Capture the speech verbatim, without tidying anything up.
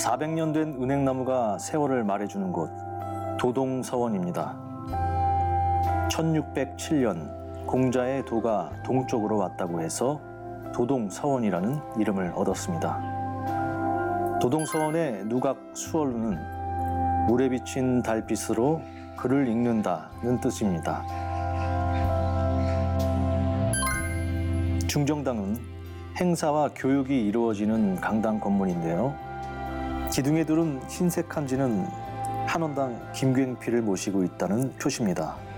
사백 년 된 은행나무가 세월을 말해주는 곳, 도동서원입니다. 천육백칠 년 공자의 도가 동쪽으로 왔다고 해서 도동서원이라는 이름을 얻었습니다. 도동서원의 누각 수어루는 물에 비친 달빛으로 글을 읽는다는 뜻입니다. 중정당은 행사와 교육이 이루어지는 강당 건물인데요. 기둥에 두른 흰색 한지는 한원당 김굉필을 모시고 있다는 표시입니다.